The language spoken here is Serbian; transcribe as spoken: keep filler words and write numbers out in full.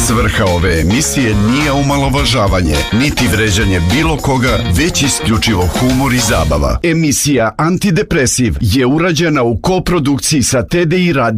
Svrha ove emisije nije omalovažavanje, niti vređanje bilo koga, već isključivo humor i zabava. Emisija Antidepresiv je urađena u koprodukciji sa T D I Radio